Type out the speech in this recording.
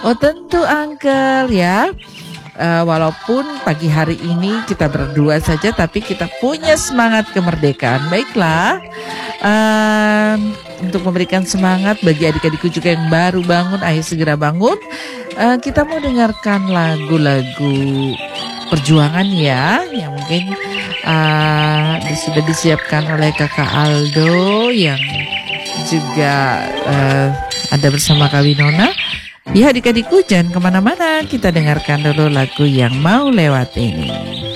Oh tentu Uncle ya. Walaupun pagi hari ini kita berdua saja, tapi kita punya semangat kemerdekaan. Baiklah, untuk memberikan semangat bagi adik-adikku juga yang baru bangun, ayo segera bangun. Kita mau dengarkan lagu-lagu perjuangan ya, yang mungkin sudah disiapkan oleh Kakak Aldo yang juga ada bersama Kak Winona. Ya adik-adikku jangan kemana-mana, kita dengarkan dulu lagu yang mau lewat ini.